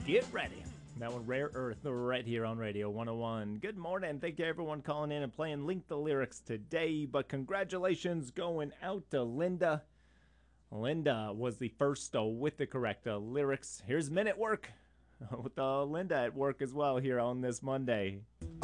Get ready. That one, Rare Earth, right here on Radio 101. Good morning. Thank you, everyone, calling in and playing Link the Lyrics today. But congratulations going out to Linda. Linda was the first with the correct lyrics. Here's Minute Work with Linda at work as well here on this Monday.